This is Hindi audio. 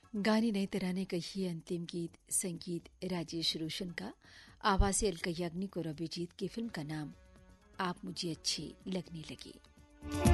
गाने नए तराने का ये अंतिम गीत संगीत राजेश रोशन का, आवाज़ अलका याग्निक और अभिजीत की फिल्म का नाम आप मुझे अच्छी लगने लगी।